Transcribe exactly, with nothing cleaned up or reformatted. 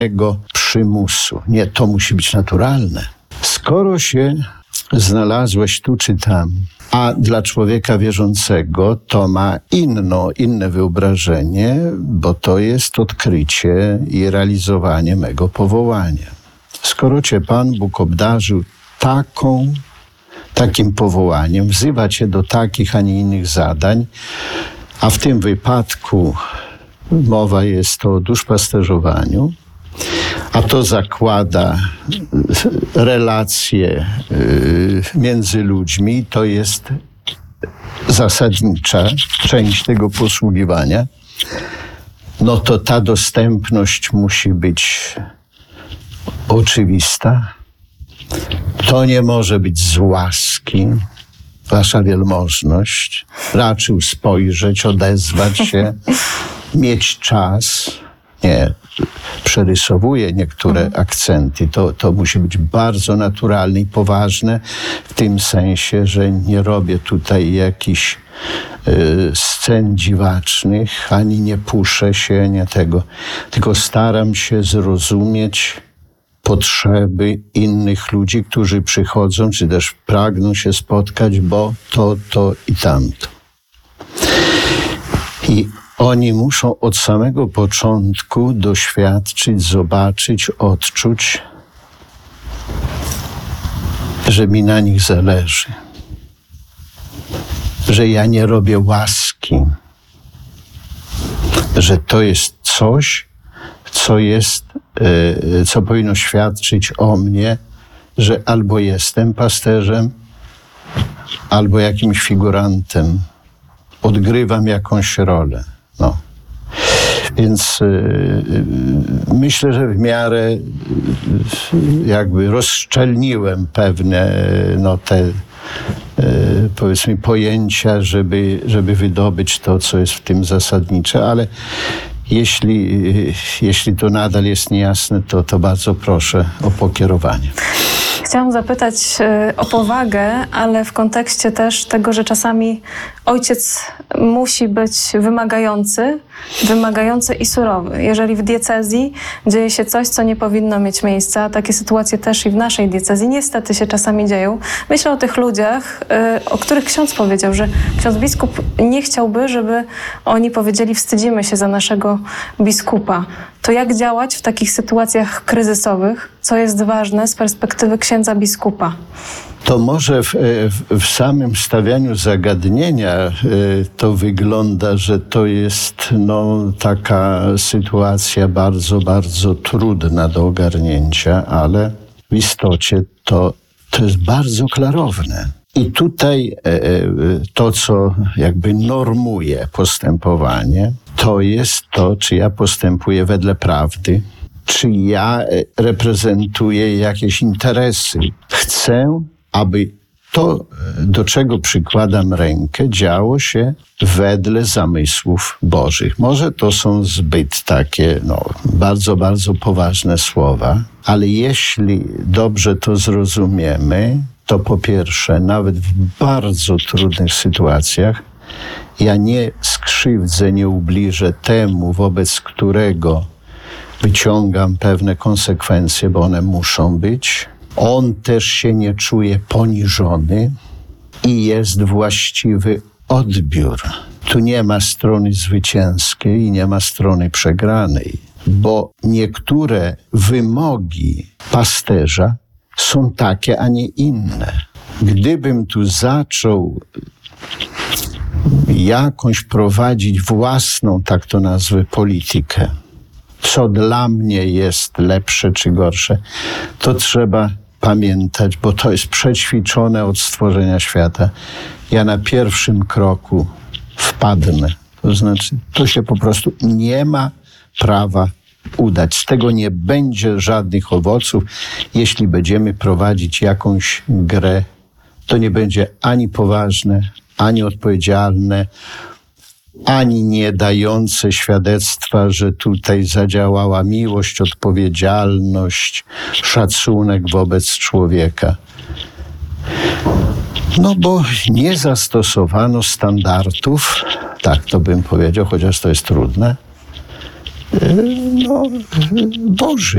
tego przymusu. Nie, to musi być naturalne. Skoro się znalazłeś tu czy tam, a dla człowieka wierzącego to ma inno, inne wyobrażenie, bo to jest odkrycie i realizowanie mego powołania. Skoro cię Pan Bóg obdarzył taką, takim powołaniem, wzywa cię do takich, a nie innych zadań, a w tym wypadku mowa jest o duszpasterzowaniu, a to zakłada relacje między ludźmi, to jest zasadnicza część tego posługiwania, no to ta dostępność musi być oczywista. To nie może być z łaski, wasza wielmożność. Raczył spojrzeć, odezwać się, mieć czas. Nie, przerysowuję niektóre mhm. akcenty. To, to musi być bardzo naturalne i poważne w tym sensie, że nie robię tutaj jakichś y, scen dziwacznych, ani nie puszę się, nie tego. Tylko staram się zrozumieć potrzeby innych ludzi, którzy przychodzą, czy też pragną się spotkać, bo to, to i tamto. I oni muszą od samego początku doświadczyć, zobaczyć, odczuć, że mi na nich zależy. Że ja nie robię łaski. Że to jest coś, co jest, co powinno świadczyć o mnie, że albo jestem pasterzem, albo jakimś figurantem. Odgrywam jakąś rolę. No. Więc yy, myślę, że w miarę yy, jakby rozszczelniłem pewne no, te yy, powiedzmy pojęcia, żeby, żeby wydobyć to, co jest w tym zasadnicze, ale jeśli, yy, jeśli to nadal jest niejasne, to, to bardzo proszę o pokierowanie. Chciałam zapytać o powagę, ale w kontekście też tego, że czasami ojciec musi być wymagający, wymagający i surowy. Jeżeli w diecezji dzieje się coś, co nie powinno mieć miejsca, takie sytuacje też i w naszej diecezji niestety się czasami dzieją. Myślę o tych ludziach, o których ksiądz powiedział, że ksiądz biskup nie chciałby, żeby oni powiedzieli: wstydzimy się za naszego biskupa. To jak działać w takich sytuacjach kryzysowych? Co jest ważne z perspektywy księdza biskupa? To może w, w, w samym stawianiu zagadnienia y, to wygląda, że to jest no, taka sytuacja bardzo, bardzo trudna do ogarnięcia, ale w istocie to, to jest bardzo klarowne. I tutaj y, to, co jakby normuje postępowanie, to jest to, czy ja postępuję wedle prawdy, czy ja reprezentuję jakieś interesy. Chcę, aby to, do czego przykładam rękę, działo się wedle zamysłów Bożych. Może to są zbyt takie, no, bardzo, bardzo poważne słowa, ale jeśli dobrze to zrozumiemy, to po pierwsze, nawet w bardzo trudnych sytuacjach, ja nie skrzywdzę, nie ubliżę temu, wobec którego wyciągam pewne konsekwencje, bo one muszą być. On też się nie czuje poniżony i jest właściwy odbiór. Tu nie ma strony zwycięskiej i nie ma strony przegranej, bo niektóre wymogi pasterza są takie, a nie inne. Gdybym tu zaczął jakąś prowadzić własną, tak to nazwę, politykę, co dla mnie jest lepsze czy gorsze, to trzeba pamiętać, bo to jest przećwiczone od stworzenia świata. Ja na pierwszym kroku wpadnę. To znaczy, to się po prostu nie ma prawa udać. Z tego nie będzie żadnych owoców. Jeśli będziemy prowadzić jakąś grę, to nie będzie ani poważne, ani odpowiedzialne, ani nie dające świadectwa, że tutaj zadziałała miłość, odpowiedzialność, szacunek wobec człowieka. No bo nie zastosowano standardów, tak to bym powiedział, chociaż to jest trudne, no, Boży.